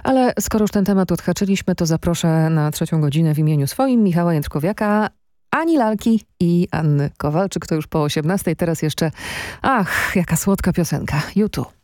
Ale skoro już ten temat odhaczyliśmy, to zaproszę na 3. godzinę w imieniu swoim Michała Jędrkowiaka, Ani Lalki i Anny Kowalczyk. To już po 18:00. Teraz jeszcze, jaka słodka piosenka. YouTube.